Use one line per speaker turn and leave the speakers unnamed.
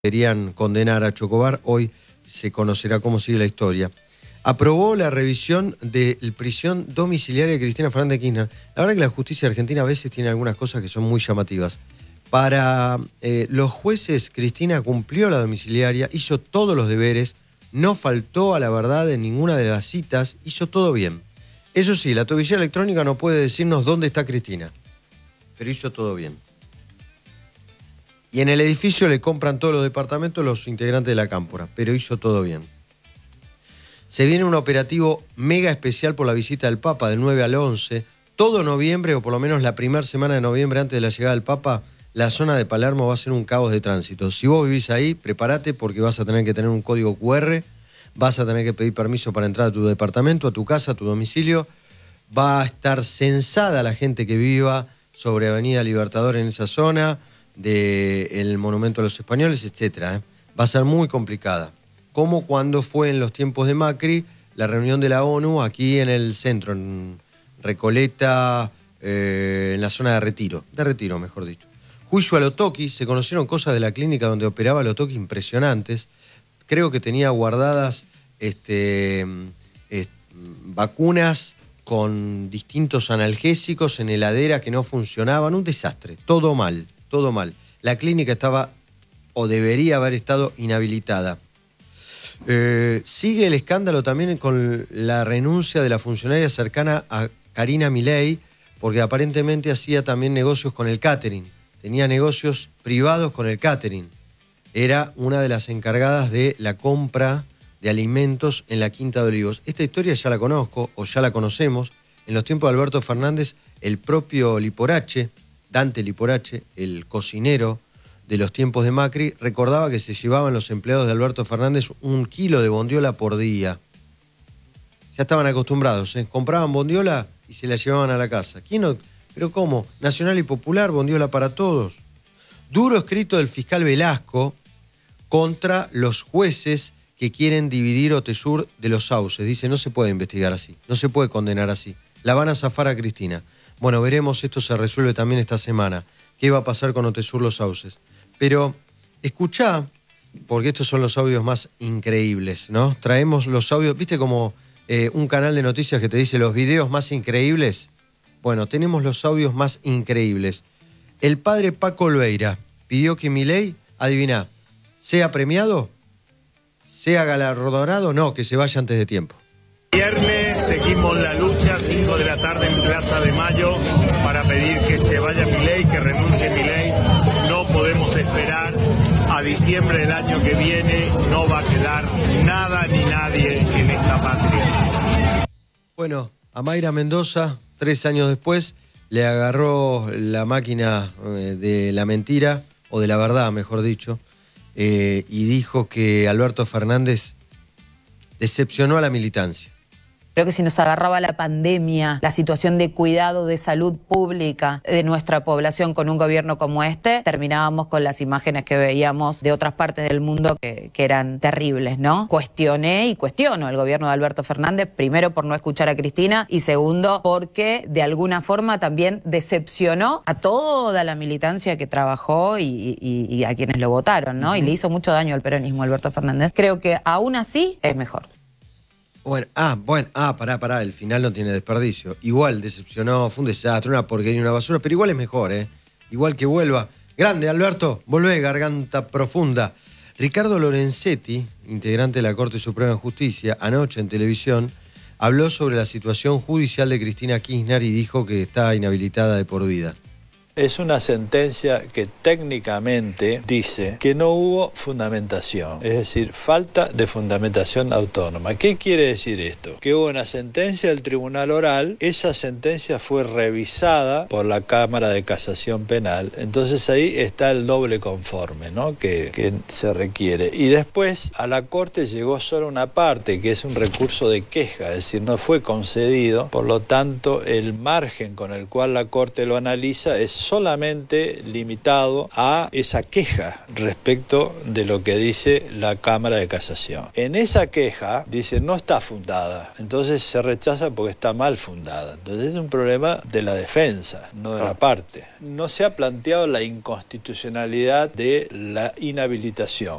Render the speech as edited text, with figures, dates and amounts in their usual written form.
querían condenar a Chocobar, hoy se conocerá cómo sigue la historia. Aprobó la revisión de la prisión domiciliaria de Cristina Fernández de Kirchner. La verdad que la justicia argentina a veces tiene algunas cosas que son muy llamativas. Para los jueces, Cristina cumplió la domiciliaria, hizo todos los deberes, no faltó a la verdad en ninguna de las citas, hizo todo bien. Eso sí, la tobillera electrónica no puede decirnos dónde está Cristina, pero hizo todo bien. Y en el edificio le compran todos los departamentos los integrantes de la Cámpora, pero hizo todo bien. Se viene un operativo mega especial por la visita del Papa del 9 al 11. Todo noviembre, o por lo menos la primera semana de noviembre antes de la llegada del Papa, la zona de Palermo va a ser un caos de tránsito. Si vos vivís ahí, prepárate porque vas a tener que tener un código QR, vas a tener que pedir permiso para entrar a tu departamento, a tu casa, a tu domicilio. Va a estar censada la gente que viva sobre Avenida Libertador en esa zona, del Monumento a los Españoles, etc. Va a ser muy complicada. Como cuando fue en los tiempos de Macri, la reunión de la ONU aquí en el centro, en Recoleta, en la zona de Retiro, mejor dicho. Juicio a Lotoki, se conocieron cosas de la clínica donde operaba Lotoki impresionantes. Creo que tenía guardadas vacunas con distintos analgésicos en heladeras que no funcionaban, un desastre, todo mal. Todo mal. La clínica estaba o debería haber estado inhabilitada. Sigue el escándalo también con la renuncia de la funcionaria cercana a Karina Milei, porque aparentemente hacía también negocios con el catering. Tenía negocios privados con el catering. Era una de las encargadas de la compra de alimentos en la Quinta de Olivos. Esta historia ya la conozco, o ya la conocemos. En los tiempos de Alberto Fernández, el propio Liporache, Dante Liporache, el cocinero de los tiempos de Macri, recordaba que se llevaban los empleados de Alberto Fernández 1 kilo de bondiola por día. Ya estaban acostumbrados, compraban bondiola y se la llevaban a la casa. ¿Quién no? ¿Pero cómo? Nacional y Popular, bondiola para todos. Duro escrito del fiscal Velasco contra los jueces que quieren dividir Otesur de los Sauces. Dice, no se puede investigar así, no se puede condenar así. La van a zafar a Cristina. Bueno, veremos, esto se resuelve también esta semana. ¿Qué va a pasar con Otesur Los Sauces? Pero escuchá, porque estos son los audios más increíbles, ¿no? Traemos los audios, ¿viste como un canal de noticias que te dice los videos más increíbles? Bueno, tenemos los audios más increíbles. El padre Paco Olveira pidió que Milei, adivina, sea premiado, sea galardonado, no, que se vaya antes de tiempo.
Viernes seguimos la lucha, 5 de la tarde en Plaza de Mayo, para pedir que se vaya Milei, que renuncie Milei. No podemos esperar a diciembre del año que viene, no va a quedar nada ni nadie en esta patria.
Bueno, a Mayra Mendoza, 3 años después, le agarró la máquina de la mentira, o de la verdad, mejor dicho, y dijo que Alberto Fernández decepcionó a la militancia.
Creo que si nos agarraba la pandemia, la situación de cuidado de salud pública de nuestra población con un gobierno como este, terminábamos con las imágenes que veíamos de otras partes del mundo que eran terribles, ¿no? Cuestioné y cuestiono al gobierno de Alberto Fernández, primero por no escuchar a Cristina y segundo porque de alguna forma también decepcionó a toda la militancia que trabajó y a quienes lo votaron, ¿no? Y le hizo mucho daño al peronismo a Alberto Fernández. Creo que aún así es mejor.
Pará, el final no tiene desperdicio. Igual decepcionó, fue un desastre, una porquería, una basura, pero igual es mejor, Igual que vuelva. Grande, Alberto, volvé, garganta profunda. Ricardo Lorenzetti, integrante de la Corte Suprema de Justicia, anoche en televisión, habló sobre la situación judicial de Cristina Kirchner y dijo que está inhabilitada de por vida.
Es una sentencia que técnicamente dice que no hubo fundamentación, es decir, falta de fundamentación autónoma. ¿Qué quiere decir esto? Que hubo una sentencia del Tribunal Oral, esa sentencia fue revisada por la Cámara de Casación Penal, entonces ahí está el doble conforme, ¿no? que se requiere. Y después a la Corte llegó solo una parte, que es un recurso de queja, es decir, no fue concedido, por lo tanto el margen con el cual la Corte lo analiza es solamente limitado a esa queja respecto de lo que dice la Cámara de Casación. En esa queja dice no está fundada, entonces se rechaza porque está mal fundada. Entonces es un problema de la defensa, no de la parte. No se ha planteado la inconstitucionalidad de la inhabilitación.